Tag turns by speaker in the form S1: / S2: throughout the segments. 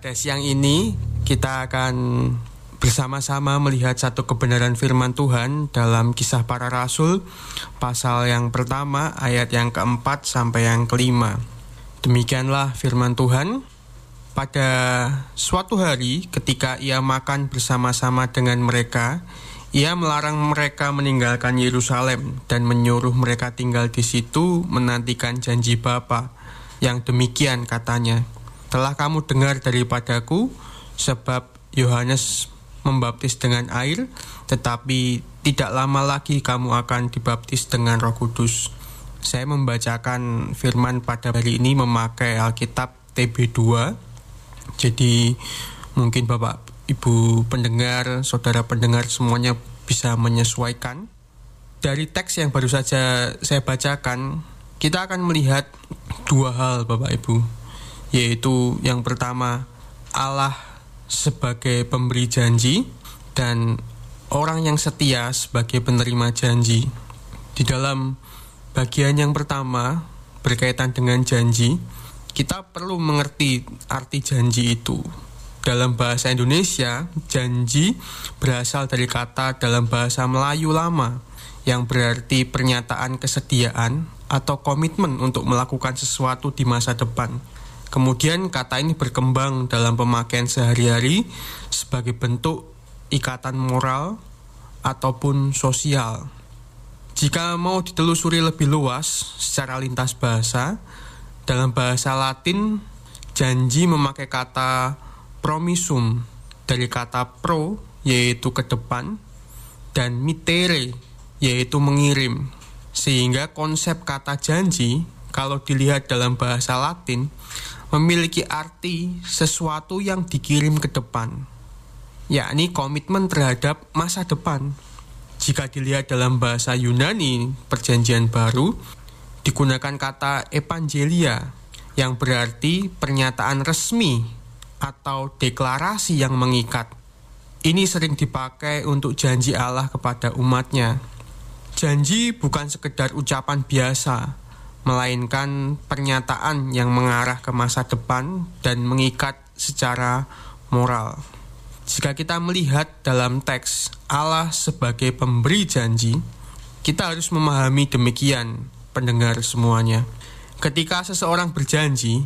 S1: Pada siang ini kita akan bersama-sama melihat satu kebenaran firman Tuhan dalam Kisah Para Rasul pasal yang pertama ayat yang keempat sampai yang kelima. Demikianlah firman Tuhan. Pada suatu hari ketika ia makan bersama-sama dengan mereka, ia melarang mereka meninggalkan Yerusalem dan menyuruh mereka tinggal di situ menantikan janji Bapa. Yang demikian katanya, "Telah kamu dengar daripadaku, sebab Yohanes membaptis dengan air, tetapi tidak lama lagi kamu akan dibaptis dengan Roh Kudus." Saya membacakan firman pada hari ini memakai Alkitab TB2. Jadi mungkin Bapak, Ibu pendengar, saudara pendengar semuanya bisa menyesuaikan. Dari teks yang baru saja saya bacakan, kita akan melihat dua hal Bapak Ibu, yaitu yang pertama, Allah sebagai pemberi janji dan orang yang setia sebagai penerima janji. Di dalam bagian yang pertama berkaitan dengan janji, kita perlu mengerti arti janji itu. Dalam bahasa Indonesia, janji berasal dari kata dalam bahasa Melayu lama yang berarti pernyataan kesediaan atau komitmen untuk melakukan sesuatu di masa depan. Kemudian kata ini berkembang dalam pemakaian sehari-hari sebagai bentuk ikatan moral ataupun sosial. Jika mau ditelusuri lebih luas secara lintas bahasa, dalam bahasa Latin, janji memakai kata promisum dari kata pro, yaitu ke depan, dan mittere, yaitu mengirim. Sehingga konsep kata janji, kalau dilihat dalam bahasa Latin, memiliki arti sesuatu yang dikirim ke depan, yakni komitmen terhadap masa depan. Jika dilihat dalam bahasa Yunani, Perjanjian Baru, digunakan kata evangelia yang berarti pernyataan resmi atau deklarasi yang mengikat. Ini sering dipakai untuk janji Allah kepada umatnya. Janji bukan sekedar ucapan biasa, melainkan pernyataan yang mengarah ke masa depan dan mengikat secara moral. Jika kita melihat dalam teks Allah sebagai pemberi janji, kita harus memahami demikian, pendengar semuanya. Ketika seseorang berjanji,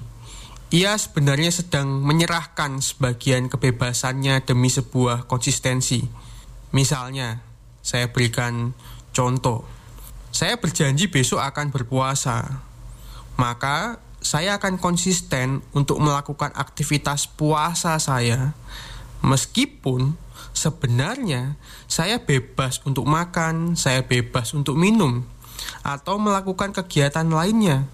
S1: ia sebenarnya sedang menyerahkan sebagian kebebasannya demi sebuah konsistensi. Misalnya, saya berikan contoh. Saya berjanji besok akan berpuasa. Maka, saya akan konsisten untuk melakukan aktivitas puasa saya, meskipun sebenarnya saya bebas untuk makan, saya bebas untuk minum, atau melakukan kegiatan lainnya.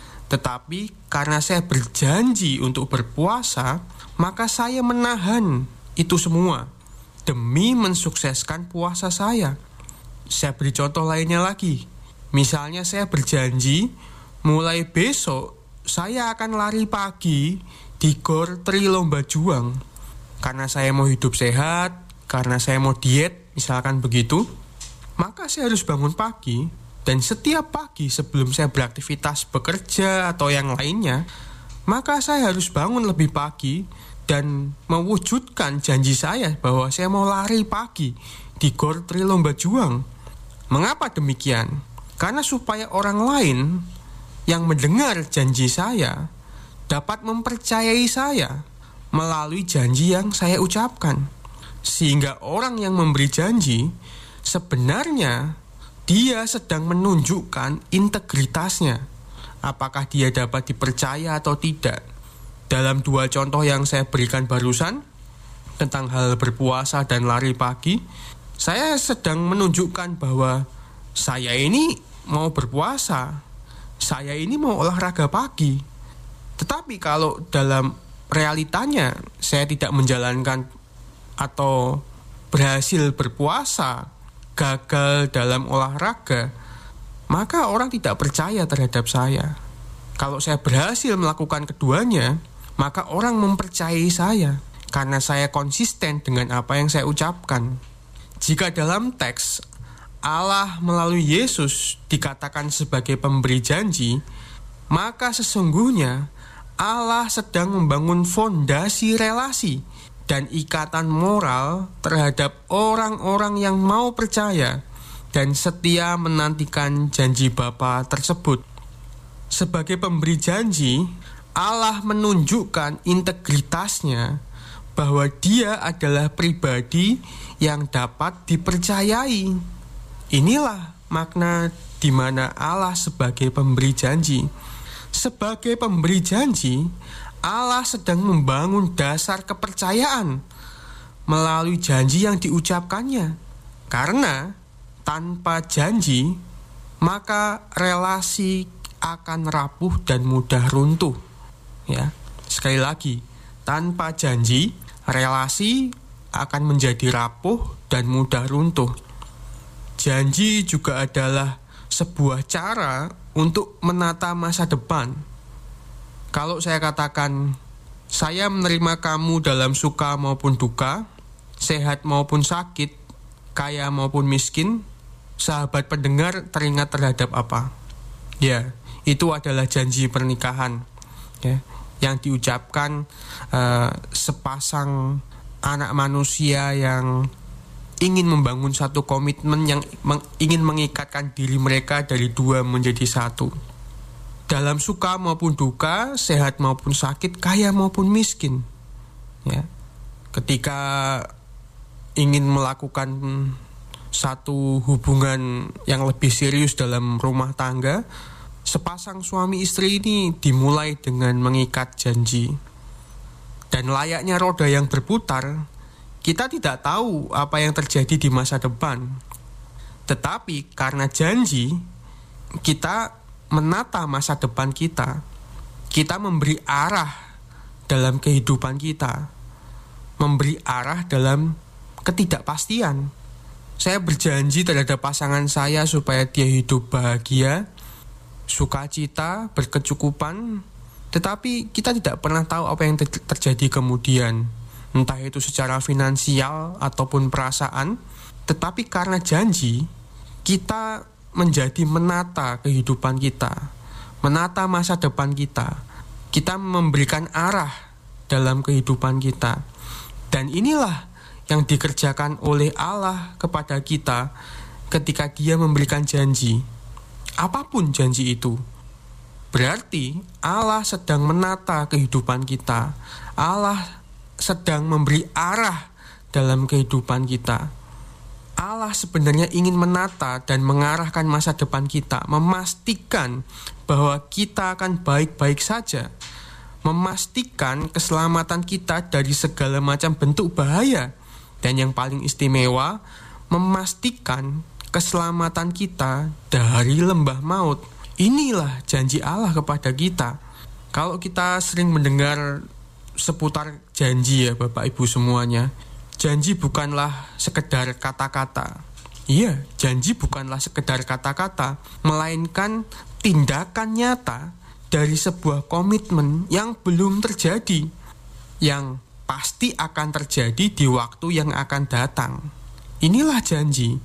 S1: Tetapi karena saya berjanji untuk berpuasa, maka saya menahan itu semua demi mensukseskan puasa saya. Saya beri contoh lainnya lagi. Misalnya saya berjanji mulai besok saya akan lari pagi di Gor Tri Lomba Juang. Karena saya mau hidup sehat, karena saya mau diet, misalkan begitu, maka saya harus bangun pagi. Dan setiap pagi sebelum saya beraktivitas bekerja atau yang lainnya, maka saya harus bangun lebih pagi dan mewujudkan janji saya bahwa saya mau lari pagi di Gor Tri Lomba Juang. Mengapa demikian? Karena supaya orang lain yang mendengar janji saya dapat mempercayai saya melalui janji yang saya ucapkan. Sehingga orang yang memberi janji sebenarnya dia sedang menunjukkan integritasnya, apakah dia dapat dipercaya atau tidak. Dalam dua contoh yang saya berikan barusan tentang hal berpuasa dan lari pagi, saya sedang menunjukkan bahwa saya ini mau berpuasa, saya ini mau olahraga pagi. Tetapi kalau dalam realitanya saya tidak menjalankan atau berhasil berpuasa, gagal dalam olahraga, maka orang tidak percaya terhadap saya. Kalau saya berhasil melakukan keduanya, maka orang mempercayai saya karena saya konsisten dengan apa yang saya ucapkan. Jika dalam teks Allah melalui Yesus dikatakan sebagai pemberi janji, maka sesungguhnya Allah sedang membangun fondasi relasi dan ikatan moral terhadap orang-orang yang mau percaya dan setia menantikan janji Bapa tersebut. Sebagai pemberi janji, Allah menunjukkan integritasnya bahwa Dia adalah pribadi yang dapat dipercayai. Inilah makna di mana Allah sebagai pemberi janji. Sebagai pemberi janji, Allah sedang membangun dasar kepercayaan melalui janji yang diucapkannya. Karena tanpa janji, maka relasi akan rapuh dan mudah runtuh. Ya, sekali lagi, tanpa janji, relasi akan menjadi rapuh dan mudah runtuh. Janji juga adalah sebuah cara untuk menata masa depan. Kalau saya katakan, saya menerima kamu dalam suka maupun duka, sehat maupun sakit, kaya maupun miskin, sahabat pendengar teringat terhadap apa? Ya, itu adalah janji pernikahan, ya, yang diucapkan sepasang anak manusia yang ingin membangun satu komitmen yang ingin mengikatkan diri mereka dari dua menjadi satu. Dalam suka maupun duka, sehat maupun sakit, kaya maupun miskin. Ya. Ketika ingin melakukan satu hubungan yang lebih serius dalam rumah tangga, sepasang suami istri ini dimulai dengan mengikat janji. Dan layaknya roda yang berputar, kita tidak tahu apa yang terjadi di masa depan. Tetapi karena janji, kita menata masa depan kita. Kita memberi arah dalam kehidupan kita. Memberi arah dalam ketidakpastian. Saya berjanji terhadap pasangan saya supaya dia hidup bahagia, sukacita, berkecukupan. Tetapi kita tidak pernah tahu apa yang terjadi kemudian. Entah itu secara finansial ataupun perasaan. Tetapi karena janji, kita menjadi menata kehidupan kita, menata masa depan kita. Kita memberikan arah dalam kehidupan kita. Dan inilah yang dikerjakan oleh Allah kepada kita ketika Dia memberikan janji. Apapun janji itu. Berarti Allah sedang menata kehidupan kita. Allah sedang memberi arah dalam kehidupan kita. Allah sebenarnya ingin menata dan mengarahkan masa depan kita, memastikan bahwa kita akan baik-baik saja, memastikan keselamatan kita dari segala macam bentuk bahaya, dan yang paling istimewa, memastikan keselamatan kita dari lembah maut. Inilah janji Allah kepada kita. Kalau kita sering mendengar seputar janji ya Bapak Ibu semuanya, janji bukanlah sekedar kata-kata. Iya, janji bukanlah sekedar kata-kata, melainkan tindakan nyata dari sebuah komitmen yang belum terjadi, yang pasti akan terjadi di waktu yang akan datang. Inilah janji.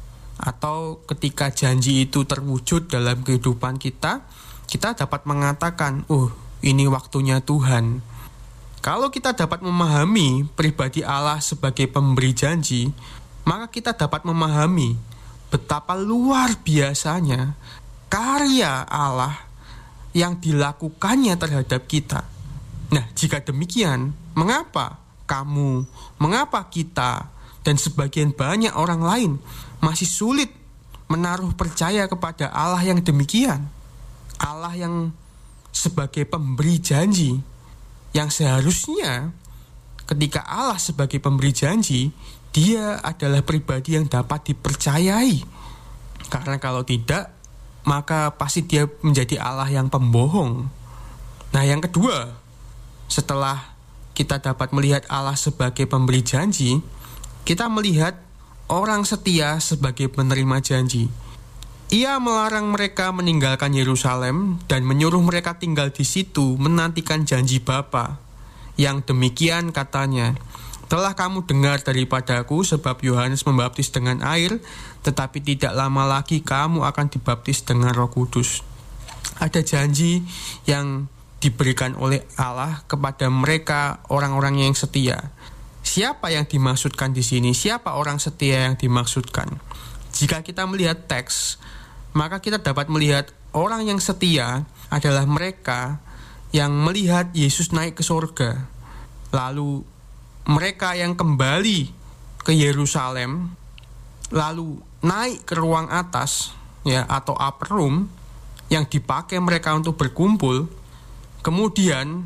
S1: Atau ketika janji itu terwujud dalam kehidupan kita, kita dapat mengatakan, ini waktunya Tuhan. Kalau kita dapat memahami pribadi Allah sebagai pemberi janji, maka kita dapat memahami betapa luar biasanya karya Allah yang dilakukannya terhadap kita. Nah, jika demikian, mengapa kamu, mengapa kita, dan sebagian banyak orang lain masih sulit menaruh percaya kepada Allah yang demikian? Allah yang sebagai pemberi janji, yang seharusnya ketika Allah sebagai pemberi janji, Dia adalah pribadi yang dapat dipercayai. Karena kalau tidak, maka pasti Dia menjadi Allah yang pembohong. Nah, yang kedua, setelah kita dapat melihat Allah sebagai pemberi janji, kita melihat orang setia sebagai penerima janji. Ia melarang mereka meninggalkan Yerusalem dan menyuruh mereka tinggal di situ menantikan janji Bapa. Yang demikian katanya, telah kamu dengar daripadaku sebab Yohanes membaptis dengan air, tetapi tidak lama lagi kamu akan dibaptis dengan Roh Kudus. Ada janji yang diberikan oleh Allah kepada mereka orang-orang yang setia. Siapa yang dimaksudkan di sini? Siapa orang setia yang dimaksudkan? Jika kita melihat teks, maka kita dapat melihat orang yang setia adalah mereka yang melihat Yesus naik ke surga. Lalu mereka yang kembali ke Yerusalem, lalu naik ke ruang atas, ya, atau upper room yang dipakai mereka untuk berkumpul. Kemudian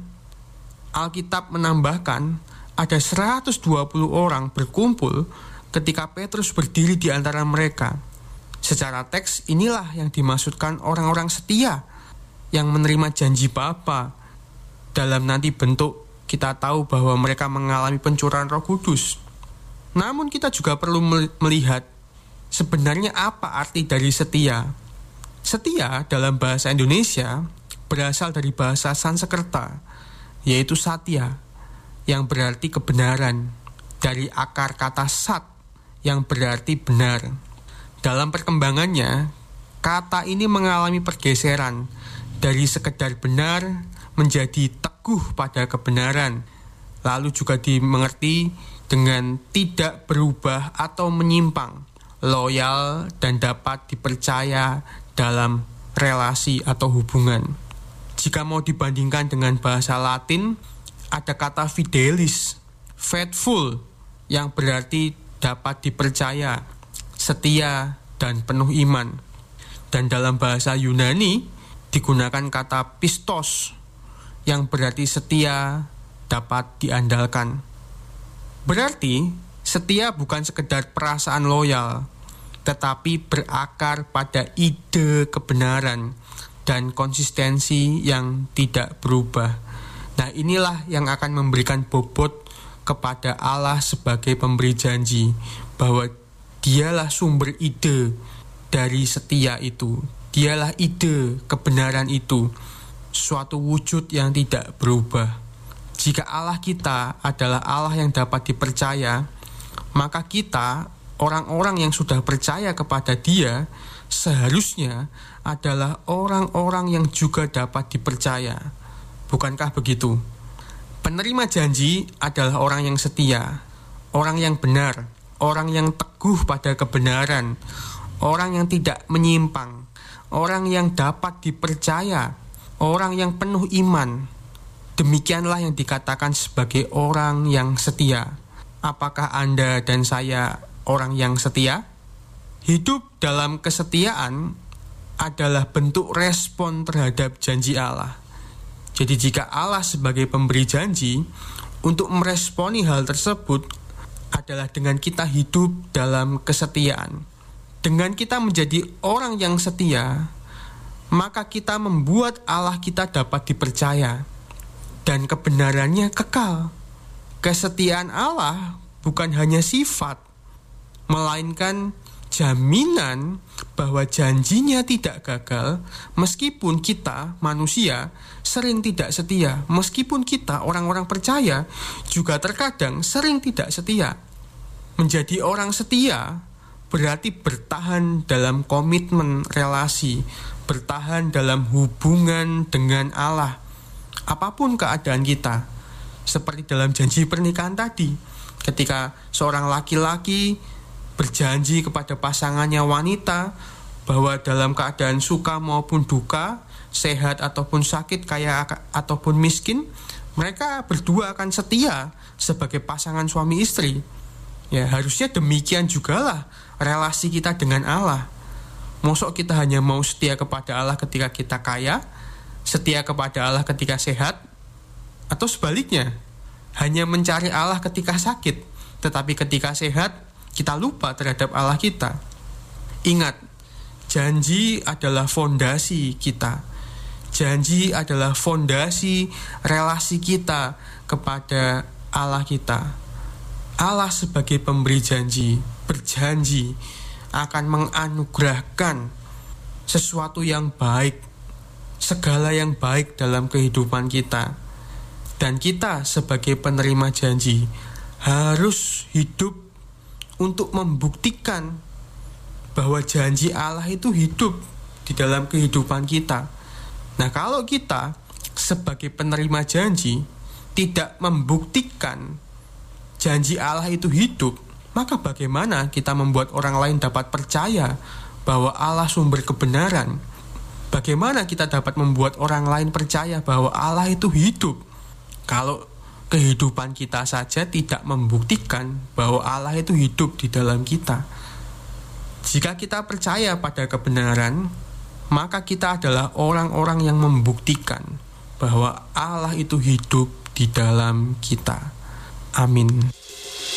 S1: Alkitab menambahkan ada 120 orang berkumpul ketika Petrus berdiri di antara mereka. Secara teks inilah yang dimaksudkan orang-orang setia yang menerima janji Bapa. Dalam nanti bentuk kita tahu bahwa mereka mengalami pencurahan Roh Kudus. Namun kita juga perlu melihat sebenarnya apa arti dari setia. Setia dalam bahasa Indonesia berasal dari bahasa Sanskerta, yaitu satya, yang berarti kebenaran, dari akar kata sat, yang berarti benar. Dalam perkembangannya, kata ini mengalami pergeseran dari sekedar benar menjadi teguh pada kebenaran, lalu juga dimengerti dengan tidak berubah atau menyimpang, loyal dan dapat dipercaya dalam relasi atau hubungan. Jika mau dibandingkan dengan bahasa Latin, ada kata fidelis, faithful, yang berarti dapat dipercaya, setia, dan penuh iman. Dan dalam bahasa Yunani, digunakan kata pistos, yang berarti setia, dapat diandalkan. Berarti, setia bukan sekedar perasaan loyal, tetapi berakar pada ide kebenaran dan konsistensi yang tidak berubah. Nah, inilah yang akan memberikan bobot kepada Allah sebagai pemberi janji, bahwa Dialah sumber ide dari setia itu. Dialah ide kebenaran itu, suatu wujud yang tidak berubah. Jika Allah kita adalah Allah yang dapat dipercaya, maka kita, orang-orang yang sudah percaya kepada Dia, seharusnya adalah orang-orang yang juga dapat dipercaya. Bukankah begitu? Penerima janji adalah orang yang setia, orang yang benar, orang yang teguh pada kebenaran, orang yang tidak menyimpang, orang yang dapat dipercaya, orang yang penuh iman. Demikianlah yang dikatakan sebagai orang yang setia. Apakah Anda dan saya orang yang setia? Hidup dalam kesetiaan adalah bentuk respon terhadap janji Allah. Jadi jika Allah sebagai pemberi janji, untuk meresponi hal tersebut adalah dengan kita hidup dalam kesetiaan. Dengan kita menjadi orang yang setia, maka kita membuat Allah kita dapat dipercaya dan kebenarannya kekal. Kesetiaan Allah bukan hanya sifat, melainkan jaminan bahwa janjinya tidak gagal, meskipun kita manusia sering tidak setia, meskipun kita orang-orang percaya juga terkadang sering tidak setia. Menjadi orang setia berarti bertahan dalam komitmen relasi, bertahan dalam hubungan dengan Allah, apapun keadaan kita. Seperti dalam janji pernikahan tadi, ketika seorang laki-laki berjanji kepada pasangannya wanita bahwa dalam keadaan suka maupun duka, sehat ataupun sakit, kaya ataupun miskin, mereka berdua akan setia sebagai pasangan suami istri. Ya, harusnya demikian jugalah relasi kita dengan Allah. Mosok kita hanya mau setia kepada Allah ketika kita kaya, setia kepada Allah ketika sehat, atau sebaliknya, hanya mencari Allah ketika sakit, tetapi ketika sehat kita lupa terhadap Allah kita. Ingat, janji adalah fondasi kita. Janji adalah fondasi relasi kita kepada Allah kita. Allah sebagai pemberi janji, berjanji akan menganugerahkan sesuatu yang baik, segala yang baik dalam kehidupan kita. Dan kita sebagai penerima janji harus hidup untuk membuktikan bahwa janji Allah itu hidup di dalam kehidupan kita. Nah, kalau kita sebagai penerima janji tidak membuktikan janji Allah itu hidup, maka bagaimana kita membuat orang lain dapat percaya bahwa Allah sumber kebenaran? Bagaimana kita dapat membuat orang lain percaya bahwa Allah itu hidup kalau kehidupan kita saja tidak membuktikan bahwa Allah itu hidup di dalam kita? Jika kita percaya pada kebenaran, maka kita adalah orang-orang yang membuktikan bahwa Allah itu hidup di dalam kita. Amin.